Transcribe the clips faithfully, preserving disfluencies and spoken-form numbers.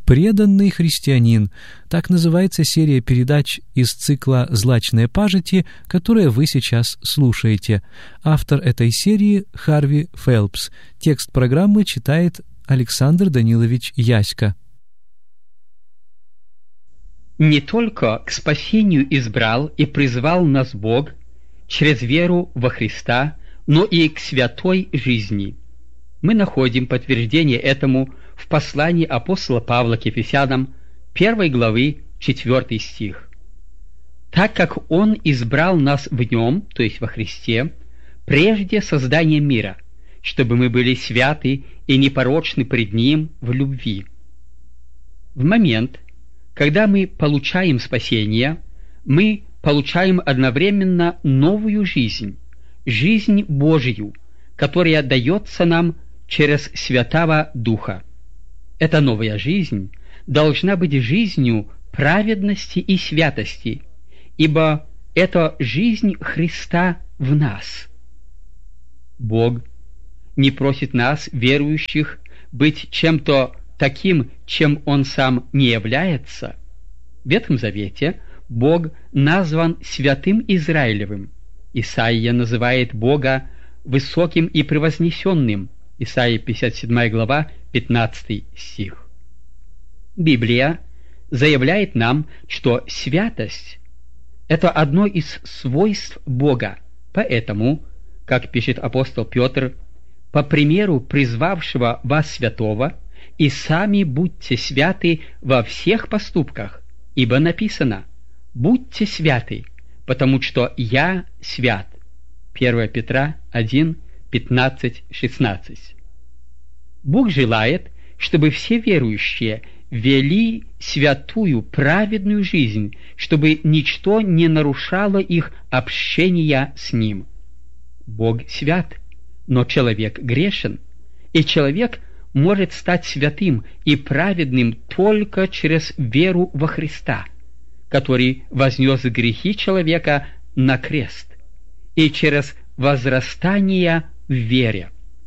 Преданный христианин. Так называется серия передач из цикла «Злачные пажити», которые вы сейчас слушаете. Автор этой серии — Харви Фелпс. Текст программы читает Александр Данилович Яська. Не только к спасению избрал и призвал нас Бог через веру во Христа, но и к святой жизни. Мы находим подтверждение этому в послании апостола Павла к Ефесянам, первой главы, четвёртый стих. «Так как Он избрал нас в Нем, то есть во Христе, прежде создания мира, чтобы мы были святы и непорочны пред Ним в любви». В момент, когда мы получаем спасение, мы получаем одновременно новую жизнь, жизнь Божию, которая дается нам через Святого Духа. Эта новая жизнь должна быть жизнью праведности и святости, ибо это жизнь Христа в нас. Бог не просит нас, верующих, быть чем-то таким, чем Он сам не является. В Ветхом Завете Бог назван Святым Израилевым. Исаия называет Бога высоким и превознесенным. Исаия пятьдесят седьмая глава, пятнадцатый стих. Библия заявляет нам, что святость – это одно из свойств Бога. Поэтому, как пишет апостол Петр, по примеру призвавшего вас святого, и сами будьте святы во всех поступках, ибо написано: «Будьте святы, потому что я свят». первое Петра один, пятнадцать шестнадцать. Бог желает, чтобы все верующие вели святую, праведную жизнь, чтобы ничто не нарушало их общения с Ним. Бог свят, но человек грешен, и человек может стать святым и праведным только через веру во Христа, который вознес грехи человека на крест, и через возрастание в вере.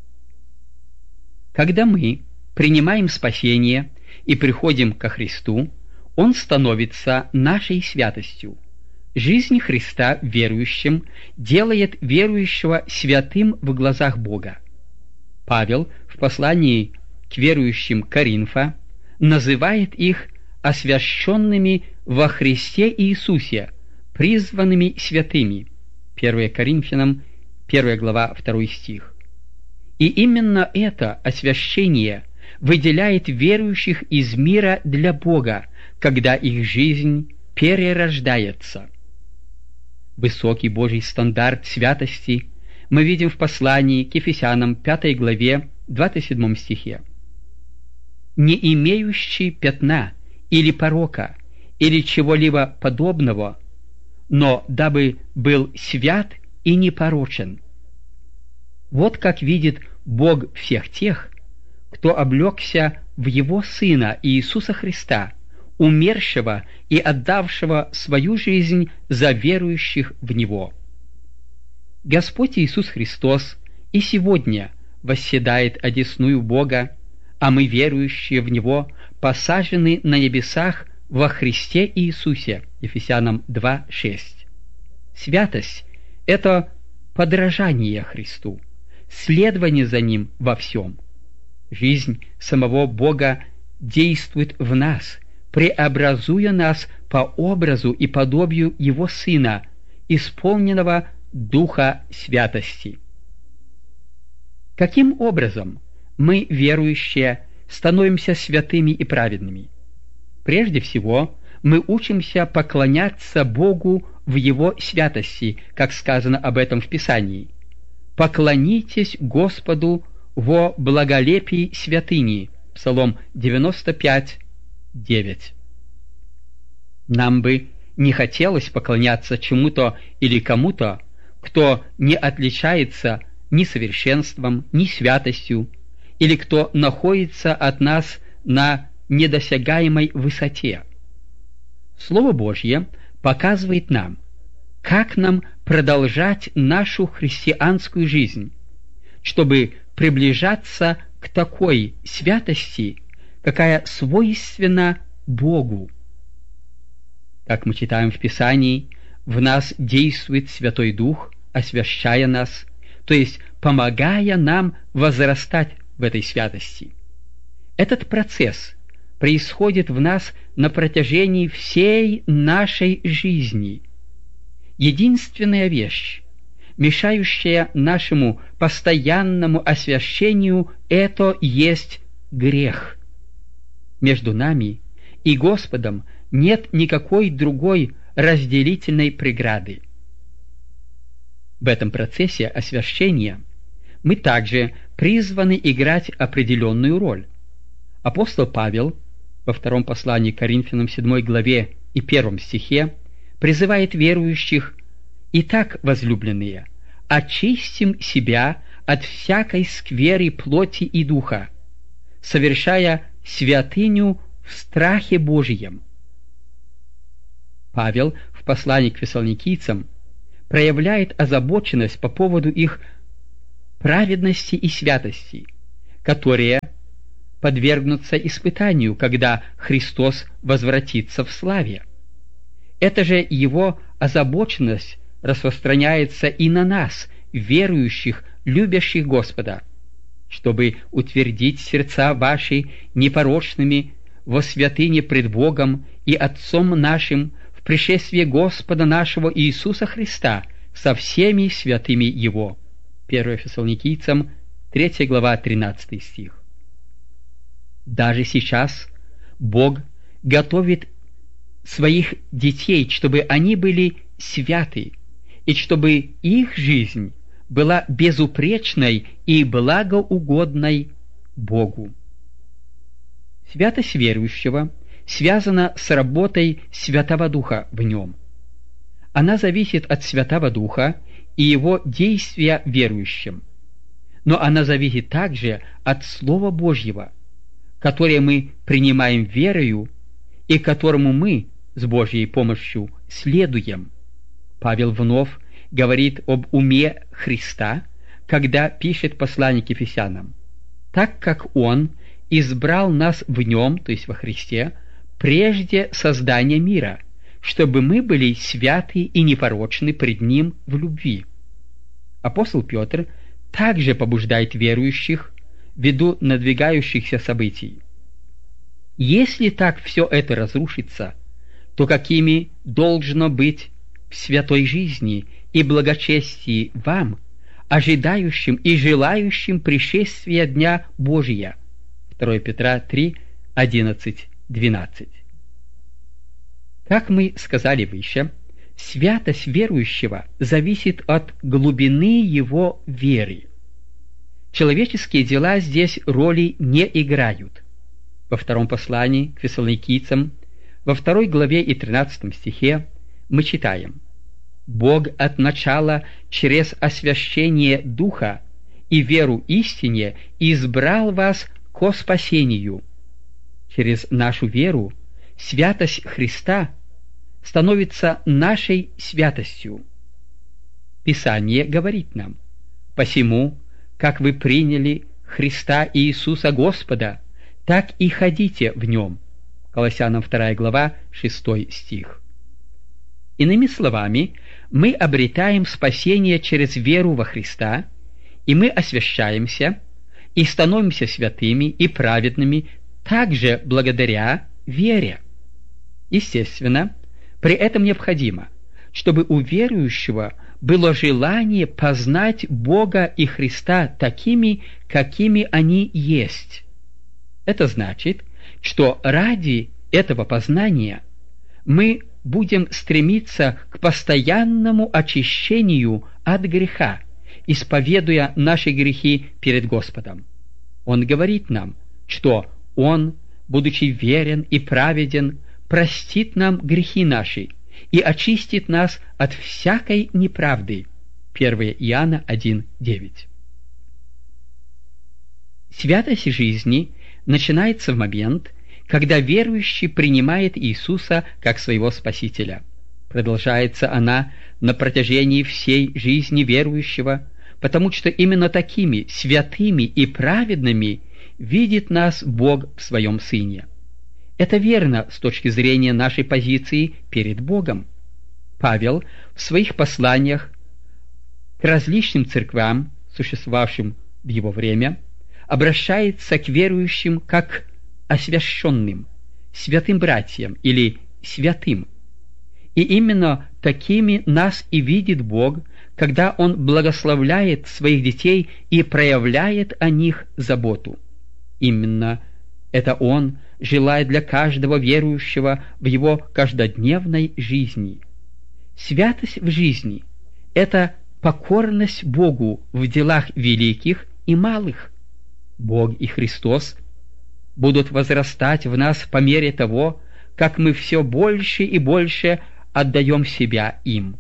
Когда мы принимаем спасение и приходим ко Христу, Он становится нашей святостью. Жизнь Христа верующим делает верующего святым в глазах Бога. Павел в послании к верующим Коринфа называет их освященными во Христе Иисусе, призванными святыми. первое Коринфянам, первая глава, второй стих. И именно это освящение выделяет верующих из мира для Бога, когда их жизнь перерождается. Высокий Божий стандарт святости мы видим в послании к Ефесянам, пятой главе, двадцать седьмом стихе. «Не имеющий пятна или порока, или чего-либо подобного, но дабы был свят и непорочен». Вот как видит Бог всех тех, кто облегся в Его Сына Иисуса Христа, умершего и отдавшего свою жизнь за верующих в Него. Господь Иисус Христос и сегодня восседает одесную Бога, а мы, верующие в Него, посажены на небесах во Христе Иисусе. Ефесянам два шесть. Святость – это подражание Христу, следование за Ним во всем. Жизнь самого Бога действует в нас, преобразуя нас по образу и подобию Его Сына, исполненного Духа святости. Каким образом мы, верующие, становимся святыми и праведными? Прежде всего, мы учимся поклоняться Богу в Его святости, как сказано об этом в Писании. «Поклонитесь Господу во благолепии святыни». Псалом девяносто пять, девять. Нам бы не хотелось поклоняться чему-то или кому-то, кто не отличается ни совершенством, ни святостью, или кто находится от нас на недосягаемой высоте. Слово Божье показывает нам, как нам продолжать нашу христианскую жизнь, чтобы приближаться к такой святости, какая свойственна Богу. Как мы читаем в Писании, в нас действует Святой Дух, освящая нас, то есть помогая нам возрастать в этой святости. Этот процесс происходит в нас на протяжении всей нашей жизни. Единственная вещь, мешающая нашему постоянному освящению, это есть грех. Между нами и Господом нет никакой другой разделительной преграды. В этом процессе освящения мы также призваны играть определенную роль. Апостол Павел во втором послании к Коринфянам седьмой главе и первом стихе призывает верующих: «Итак, возлюбленные, очистим себя от всякой скверы плоти и духа, совершая святыню в страхе Божием». Павел в послании к фессалоникийцам проявляет озабоченность по поводу их праведности и святости, которые подвергнутся испытанию, когда Христос возвратится в славе. Эта же его озабоченность распространяется и на нас, верующих, любящих Господа, чтобы утвердить сердца ваши непорочными во святыне пред Богом и Отцом нашим в пришествии Господа нашего Иисуса Христа со всеми святыми Его. первое Фессалоникийцам, третья глава, тринадцатый стих. Даже сейчас Бог готовит своих детей, чтобы они были святы, и чтобы их жизнь была безупречной и благоугодной Богу. Святость верующего связана с работой Святого Духа в нем. Она зависит от Святого Духа и его действия верующим. Но она зависит также от Слова Божьего, которое мы принимаем верою и которому мы с Божьей помощью следуем. Павел вновь говорит об уме Христа, когда пишет послание к Ефесянам: «Так как Он избрал нас в Нем, то есть во Христе, прежде создания мира, чтобы мы были святы и непорочны пред Ним в любви». Апостол Петр также побуждает верующих ввиду надвигающихся событий: если так все это разрушится, то какими должно быть в святой жизни и благочестии вам, ожидающим и желающим пришествия Дня Божия? второе Петра три, одиннадцать, двенадцать. Как мы сказали выше, святость верующего зависит от глубины его веры. Человеческие дела здесь роли не играют. Во втором послании к фессалоникийцам, во второй главе и тринадцатом стихе мы читаем: «Бог от начала через освящение Духа и веру истине избрал вас ко спасению». Через нашу веру святость Христа становится нашей святостью. Писание говорит нам: «Посему, как вы приняли Христа Иисуса Господа, так и ходите в Нем». Колоссянам вторая глава, шестой стих. Иными словами, мы обретаем спасение через веру во Христа, и мы освящаемся и становимся святыми и праведными также благодаря вере. Естественно, при этом необходимо, чтобы у верующего было желание познать Бога и Христа такими, какими они есть. Это значит, что ради этого познания мы будем стремиться к постоянному очищению от греха, исповедуя наши грехи перед Господом. Он говорит нам, что Он, будучи верен и праведен, простит нам грехи наши и очистит нас от всякой неправды. первое Иоанна один, девять. Святость жизни начинается в момент, когда верующий принимает Иисуса как своего Спасителя. Продолжается она на протяжении всей жизни верующего, потому что именно такими святыми и праведными видит нас Бог в Своем Сыне. Это верно с точки зрения нашей позиции перед Богом. Павел в своих посланиях к различным церквям, существовавшим в его время, обращается к верующим как освященным, святым братьям или святым. И именно такими нас и видит Бог, когда Он благословляет своих детей и проявляет о них заботу. Именно это Он желает для каждого верующего в его каждодневной жизни. Святость в жизни – это покорность Богу в делах великих и малых. Бог и Христос будут возрастать в нас по мере того, как мы все больше и больше отдаем себя им.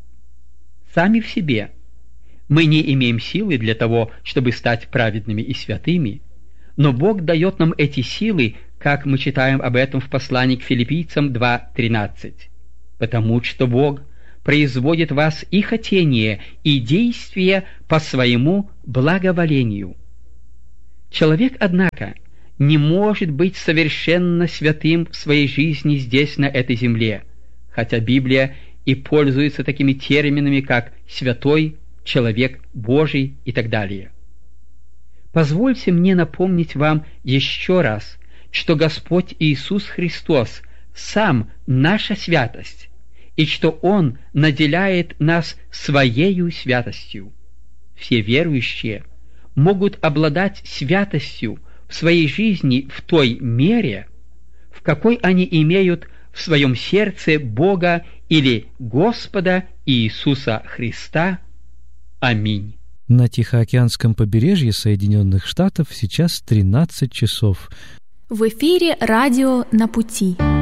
Сами в себе мы не имеем силы для того, чтобы стать праведными и святыми, но Бог дает нам эти силы, как мы читаем об этом в послании к Филиппийцам два тринадцать. Потому что Бог производит в вас и хотение, и действие по своему благоволению. Человек, однако, не может быть совершенно святым в своей жизни здесь, на этой земле, хотя Библия и пользуется такими терминами, как «святой», «человек Божий» и так далее. Позвольте мне напомнить вам еще раз, что Господь Иисус Христос сам наша святость, и что Он наделяет нас Своею святостью. Все верующие могут обладать святостью в своей жизни в той мере, в какой они имеют в своем сердце Бога или Господа Иисуса Христа. Аминь. На Тихоокеанском побережье Соединенных Штатов сейчас тринадцать часов. В эфире радио «На пути».